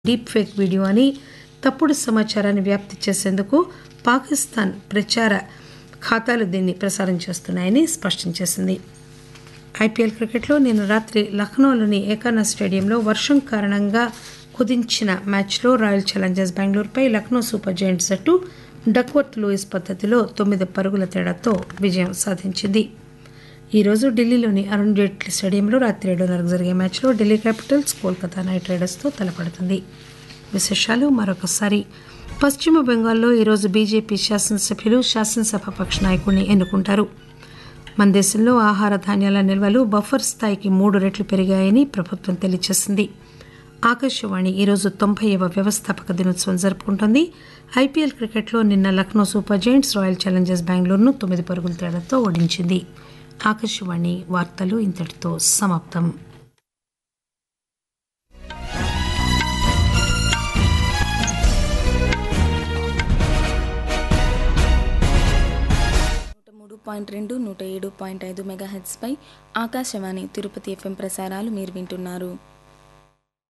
Deep fake video అని తప్పుడు సమాచారాన్ని వ్యాప్తి చేసేందుకు పాకిస్తాన్ ప్రచార ఖాతాలు దీన్ని ప్రసారం చేస్తున్నాయని స్పష్టం చేసింది. ఐపీఎల్ క్రికెట్లో నిన్న రాత్రి లక్నోలోని ఏకానా స్టేడియంలో వర్షం కారణంగా కుదించిన మ్యాచ్లో royal Challengers బెంగళూరుపై Lucknow super giants జట్టు డక్వర్త్ లూయిస్ పద్ధతిలో 9 పరుగుల తేడాతో విజయం సాధించింది. ఈరోజు ఢిల్లీలోని అరుణ్ జైట్లీ స్టేడియంలో రాత్రి 7:30 జరిగే మ్యాచ్లో ఢిల్లీ క్యాపిటల్స్ కోల్కతా నైట్ రైడర్స్తో తలపడుతుంది. విశేషాలు మరొకసారి. పశ్చిమ బెంగాల్లో ఈరోజు బీజేపీ శాసనసభ్యులు శాసనసభాపక్ష నాయకుడిని ఎన్నుకుంటారు. మన దేశంలో ఆహార ధాన్యాల నిల్వలు బఫర్ స్థాయికి 3 రెట్లు పెరిగాయని ప్రభుత్వం తెలియజేసింది. ఆకాశవాణి ఈరోజు 90వ వ్యవస్థాపక దినోత్సవం జరుపుకుంటోంది. ఐపీఎల్ క్రికెట్లో నిన్న Lucknow super giants royal Challengers బెంగళూరును 9 పరుగుల తేడాతో ఓడించింది. ఆకాశవాణి వార్తలు ఇంతటితో సమాప్తం. .2 107.5 మెగాహెర్ట్జ్ పై ఆకాశవాణి తిరుపతి ఎఫ్ఎం ప్రసారాలు మీరు వింటున్నారు.